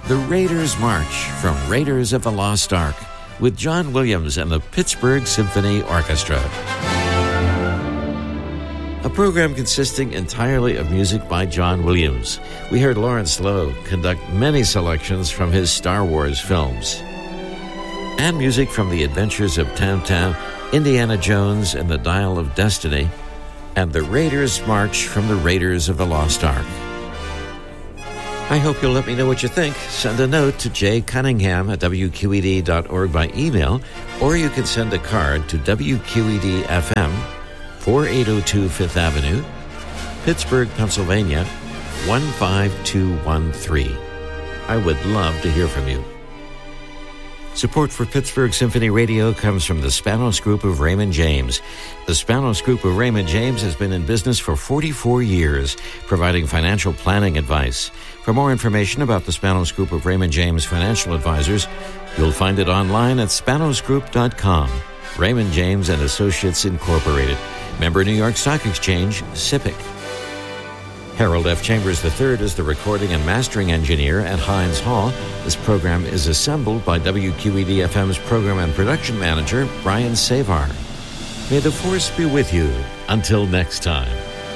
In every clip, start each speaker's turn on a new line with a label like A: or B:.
A: The Raiders March from Raiders of the Lost Ark with John Williams and the Pittsburgh Symphony Orchestra. A program consisting entirely of music by John Williams. We heard Lawrence Lowe conduct many selections from his Star Wars films. And music from The Adventures of Tintin, Indiana Jones and the Dial of Destiny, and The Raiders March from the Raiders of the Lost Ark. I hope you'll let me know what you think. Send a note to jcunningham at wqed.org by email, or you can send a card to WQED-FM, 4802 Fifth Avenue, Pittsburgh, Pennsylvania, 15213. I would love to hear from you. Support for Pittsburgh Symphony Radio comes from the Spanos Group of Raymond James. The Spanos Group of Raymond James has been in business for 44 years, providing financial planning advice. For more information about the Spanos Group of Raymond James Financial Advisors, you'll find it online at spanosgroup.com. Raymond James and Associates Incorporated. Member New York Stock Exchange, SIPC. Harold F. Chambers III is the recording and mastering engineer at Hines Hall. This program is assembled by WQED-FM's program and production manager, Brian Savar. May the force be with you. Until next time.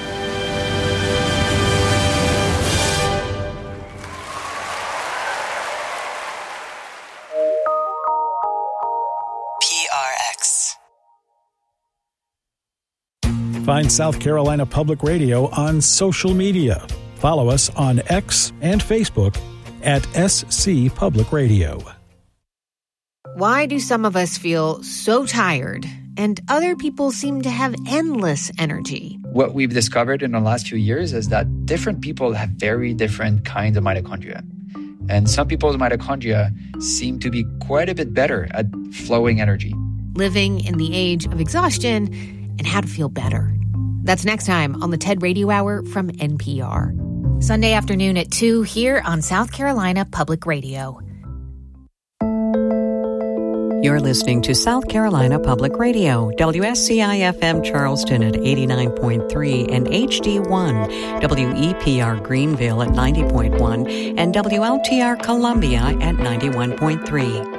B: Find South Carolina Public Radio on social media. Follow us on X and Facebook at SC Public Radio.
C: Why do some of us feel so tired and other people seem to have endless energy?
D: What we've discovered in the last few years is that different people have very different kinds of mitochondria. And some people's mitochondria seem to be quite a bit better at flowing energy.
C: Living in the age of exhaustion and how to feel better. That's next time on the TED Radio Hour from NPR. Sunday afternoon at 2 here on South Carolina Public Radio.
E: You're listening to South Carolina Public Radio, WSCI-FM Charleston at 89.3 and HD1, WEPR Greenville at 90.1, and WLTR Columbia at 91.3.